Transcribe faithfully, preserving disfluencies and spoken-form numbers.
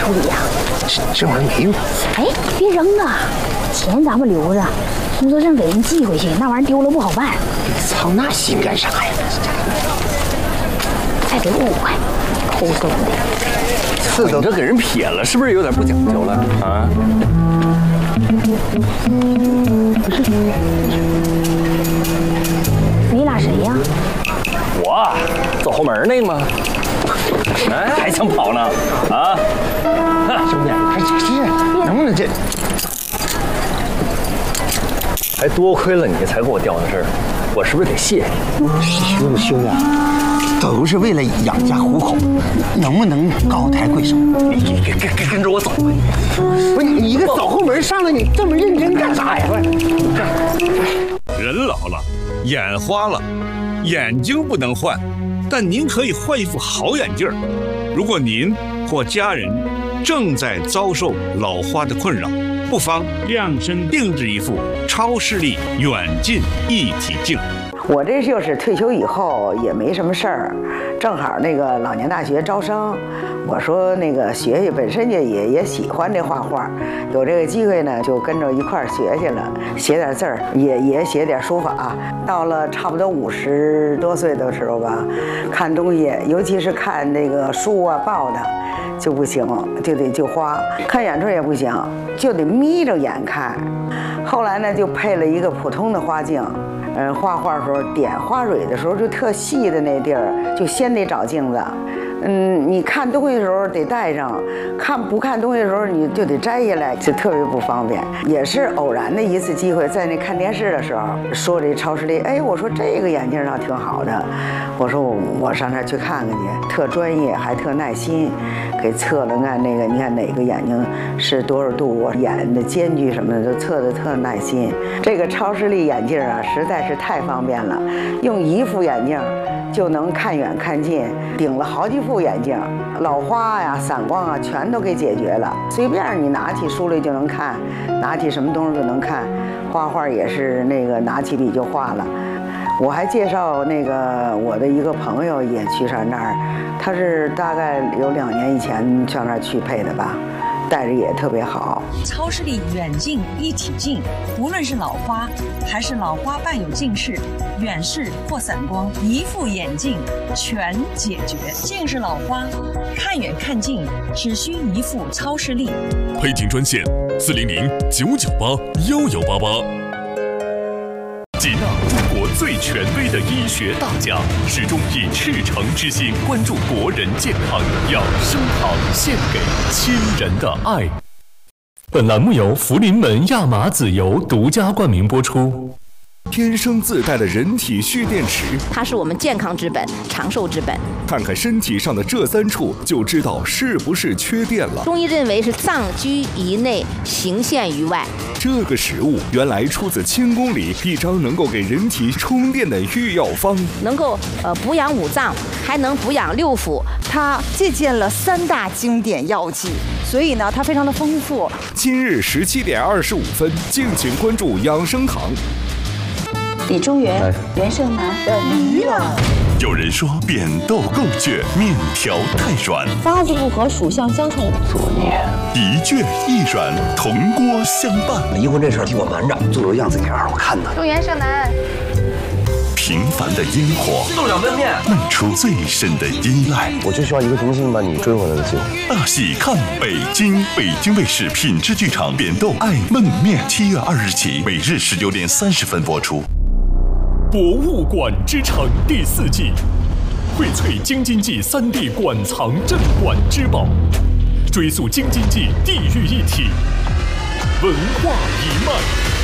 处理呀？ 这这玩意儿没用。 哎，别扔啊，钱咱们留着，工作证给人寄回去，那玩意儿丢了不好办。 操那心干啥呀？ 再给五块，抠搜的。 刺都这给人撇了，是不是有点不讲究了啊？ 不是，你俩谁呀？ 我走后门那个吗？哎，还想跑呢？啊！ 兄弟，这这能不能这？ 还多亏了你才给我调的事儿，我是不是得谢谢？ 兄兄啊，都是为了养家糊口，能不能高抬贵手？ 你你跟跟跟着我走。 不是你一个走后门上来，你这么认真干啥呀？ 人老了，眼花了，眼睛不能换，但您可以换一副好眼镜。如果您或家人正在遭受老花的困扰，不妨量身定制一副超视力远近一体镜。 我这就是退休以后也没什么事儿，正好那个老年大学招生，我说那个学学，本身也也也喜欢这画画，有这个机会呢，就跟着一块儿学去了，写点字儿，也也写点书法。到了差不多五十多岁的时候吧，看东西，尤其是看那个书啊报的，就不行，就得就花。看远处也不行，就得眯着眼看。后来呢，就配了一个普通的花镜。嗯，画画的时候点花蕊的时候，就特细的那地儿，就先得找镜子。嗯，你看东西的时候得带上，看不看东西的时候你就得摘下来，就特别不方便。也是偶然的一次机会，在那看电视的时候说这超视力，哎，我说这个眼镜倒挺好的，我说我我上那儿去看看去，特专业还特耐心，给测了看那个，你看哪个眼睛是多少度，眼的间距什么的都测得特耐心。这个超视力眼镜啊，实在是太方便了，用一副眼镜就能看远看近，顶了好几副眼镜，老花呀、散光啊，全都给解决了。随便你拿起书来就能看，拿起什么东西就能看。画画也是那个拿起笔就画了。我还介绍那个我的一个朋友也去上那儿，他是大概有两年以前上那儿去配的吧。戴着也特别好。 超视力远近一体镜，无论是老花还是老花伴有近视、远视或散光，一副眼镜全解决。近视老花，看远看近只需一副超视力。 配镜专线：四零零九九八幺幺八八。吉纳，中国最权威的医学大家，始终以赤诚之心关注国人健康，养生堂献给亲人的爱。本栏目由福临门亚麻籽油独家冠名播出。 天生自带的人体蓄电池， 它是我们健康之本、长寿之本。 看看身体上的这三处，就知道是不是缺电了。 中医认为是脏居于内，形现于外。 这个食物原来出自清宫里一张能够给人体充电的御药方， 能够呃补养五脏，还能补养六腑。 它借鉴了三大经典药剂，所以呢，它非常的丰富。 今日十七点二十五分，敬请关注养生堂。 李中原、袁胜男的驴了。 有人说扁豆够倔，面条太软， 八字不合，属相相冲。 作孽，一倔一软，铜锅相伴。 离婚这事儿替我瞒着，做个样子给二我看呢。 祝袁胜男。 平凡的烟火， 弄两焖面， 漫出最深的依赖。 我就需要一个重新把你追回来的机会。 大戏看北京，北京卫视品质剧场扁豆爱焖面，七月二日起，每日十九点三十分播出。 博物馆之城第四季，荟萃京津冀三地馆藏镇馆之宝，追溯京津冀地域一体文化一脉。